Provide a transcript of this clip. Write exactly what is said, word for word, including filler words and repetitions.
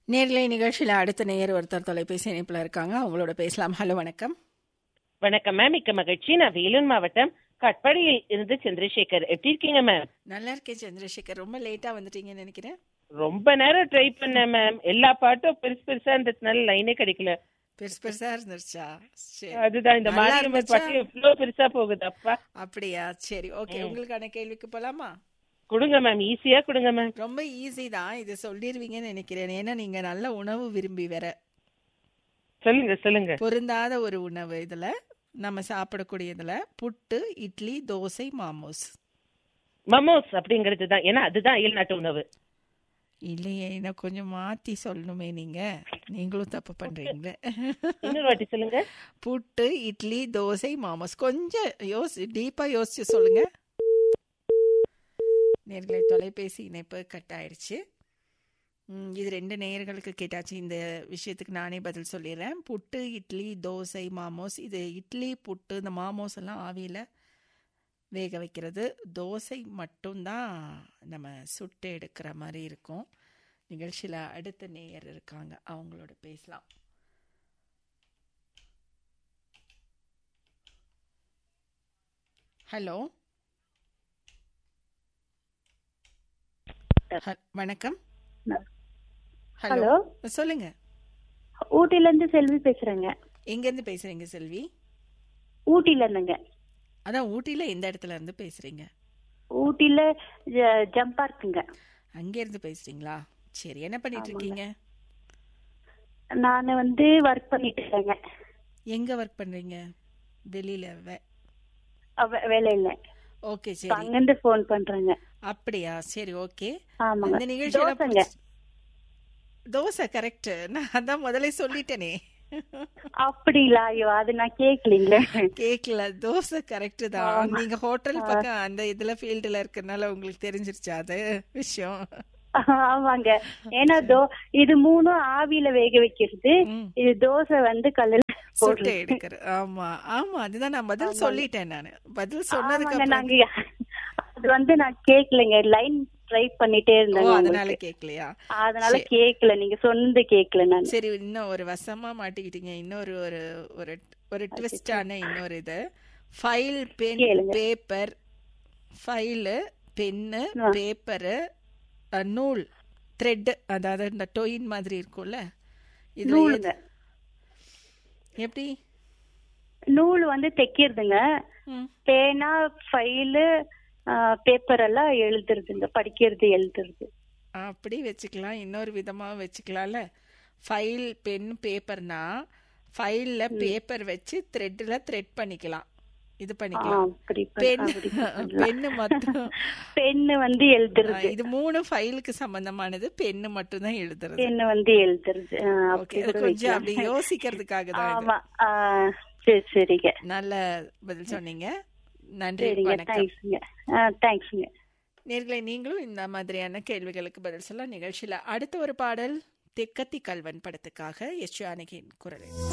நேர்லை நிகழ்ச்சியில் அடுத்த நேயர் ஒருத்தர் தொலைபேசி இணைப்புல இருக்காங்க. அவங்களோட பேசலாம். ஹலோ, வணக்கம். வணக்கம் மேம், மிக்க மகிழ்ச்சி. நான் வேலூர் மாவட்டம் கட்பாடியில் இருந்து சந்திரசேகர். எப்படி இருக்கீங்க மேம்? நல்லா இருக்கேன் சந்திரசேகர். ரொம்ப லேட்டா வந்துட்டீங்கன்னு நினைக்கிறேன். ரொம்ப நேரம் ட்ரை பண்ணேன் மேம். எல்லா பாட்டும் பெருசு பெருசா இருந்ததுனால லைனே கிடைக்கல. பெருசு பெருசா இருந்துருச்சா? சரி, அதுதான் இந்த நல்லா மாரியம்மன் இருந்துச்சா? பாட்டு எவ்வளவு பெருசா போகுது அப்பா. அப்படியா? சரி, ஓகே. ம். உங்களுக்கான கேள்விக்கு போலாமா? கொடுங்க மேம், ஈஸியா கொடுங்க மேம். ரொம்ப ஈஸி தான், இது சொல்லிடுவீங்கன்னு நினைக்கிறேன். ஏன்னா நீங்க நல்ல உணவு விரும்பி வேற. சொல்லுங்க சொல்லுங்க. பொருந்தாத ஒரு உணவு இதுல, நம்ம சாப்பிடக்கூடியதுல புட்டு, இட்லி, தோசை, மாமோஸ். மமோஸ் அப்படிங்கிறது தான், ஏன்னா அதுதான் அயல் நாட்டு உணவு. இல்லையே, இன்னும் கொஞ்சம் மாத்தி சொல்லணுமே. நீங்க நீங்களும் தப்பு பண்றீங்களே. இன்னொரு வாட்டி சொல்லுங்க. புட்டு, இட்லி, தோசை, மாமோஸ். கொஞ்சம் யோசி டீப்பா யோசிச்சு சொல்லுங்க. நேர்களை தொலைபேசி இணைப்பு கட் ஆயிடுச்சு. ம், இது ரெண்டு நேயர்களுக்கு கேட்டாச்சு. இந்த விஷயத்துக்கு நானே பதில் சொல்லிடுறேன். புட்டு, இட்லி, தோசை, மாமோஸ். இது இட்லி, புட்டு, இந்த மாமோஸ் எல்லாம் ஆவியில் வேக வைக்கிறது. தோசை மட்டும்தான் நம்ம சுட்டு எடுக்கிற மாதிரி இருக்கும். நிகழ்ச்சியில் அடுத்த நேயர் இருக்காங்க, அவங்களோட பேசலாம். ஹலோ, ஹ- வணக்கம். ஹலோ, சொல்லுங்க. ஊட்டில இருந்து செல்வி பேசுறேங்க. எங்கேருந்து பேசுறீங்க செல்வி? ஊட்டில இருந்துங்க. அதான், ஊட்டியில் எந்த இடத்துல இருந்து பேசுறீங்க? ஊட்டில ஜ- ஜம்ப் பார்க்குங்க. அங்கேருந்து பேசுறீங்களா? சரி, என்ன பண்ணிட்டு இருக்கீங்க? நான் வந்து ஒர்க் பண்ணிட்டு இருக்கேங்க. எங்க ஒர்க் பண்றீங்க? வெளியில? வே- அவ- வேலையில. ஓகே, இப்ப சரி. அங்கிருந்து போன் பண்றேங்க. அப்படியா? சரி, ஓகே. ஆமாங்க. இந்த நிகழ்ச்சியில தோசைங்க. பிடிச்ச- தோசை கரெக்ட். நான் அதான் முதல்ல சொல்லிட்டேனே. அப்படிங்களா? ஐயோ, அது நான் கேக்கலீங்களே. கேக்கல. தோசை கரெக்ட் தான். நீங்க ஹோட்டல் பக்கம் அந்த இதுல ஃபீல்டுல இருக்கறனால உங்களுக்கு தெரிஞ்சிருச்சா அது விஷயம்? ஆமாங்க. ஏன்னா தோ இது மூணும் ஆவியில வேக வைக்கிறது, ம். இது தோசை வந்து கல்லுல சுட்டு போடுறது. எடுக்கிற. ஆமா ஆமா, அதுதான் நான் பதில் ஆமாங்க. சொல்லிட்டேன். நானு பதில் சொன்னதுக்கு ஆமாங்க. அப்புறம். நாங்க அது வந்து நான் கேக்கலைங்க. லைன் ட்ரை பண்ணிட்டே ஓ, இருந்தேங்க அதனால உங்களுக்கு. கேக்கலையா? அதனால சரி. கேக்கல, நீங்க சொன்னது கேக்கல நான். சரி, இன்னும் ஒரு வசமா மாட்டிக்கிட்டீங்க. இன்னொரு ஒரு ஒரு ஒரு ட்விஸ்டான இன்னொரு இது. ஃபைல், பென், கேளுங்க. பேப்பர். ஃபைலு, பென்னு, ஆ. பேப்பரு, நூல், த்ரெட், அதாவது இந்த டொயின் மாதிரி இருக்கும்ல, இதுல நூலுங்க. எது- எப்படி? நூல் வந்து தைக்கிறதுங்க. ம். பேனா, ஃபைலு, பேப்பர் எல்லாம் எழுதுறதுங்க. படிக்கிறது, எழுதுறது. அப்படி வச்சுக்கலாம். இன்னொரு விதமா வச்சுக்கலாம்ல. ஃபைல், பென், பேப்பர்னா ஃபைல்ல பேப்பர் வச்சு த்ரெட்ல த்ரெட் பண்ணிக்கலாம், இது ஆ, பண்ணிக்கலாம். அப்படி பண்- பென் அப்படி பண்ணலாம். பென்னு மட்டும். பென்னு வந்து ஆ, எழுதுறது. இது மூணு ஃபைலுக்கு சம்பந்தமானது. பென்னு மட்டும் தான் எழுதுறது. பென்னு வந்து எழுதுறது. ஆ, ஓகே, அப்படி அது கூட கொஞ்சம் அப்படி வைக்கலாம். யோசிக்கிறதுக்காக தான் இது. ஆமா. ஆ, சரி சரிங்க. நல்ல பதில் சொன்னீங்க. நன்றி, சரிங்க. வணக்கம். தேங்க்ஸுங்க. ஆ, தேங்க்ஸுங்க. நேர்களை, நீங்களும் இந்த மாதிரியான கேள்விகளுக்கு பதில் சொல்ல நிகழ்ச்சியில அடுத்த ஒரு பாடல் தெக்கத்தி கல்வன் படத்துக்காக எஸ் ஜானகியின் குரலில்.